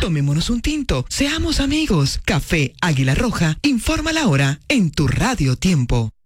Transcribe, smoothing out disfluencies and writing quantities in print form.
Tomémonos un tinto, seamos amigos. Café Águila Roja, informa la hora en tu Radio Tiempo.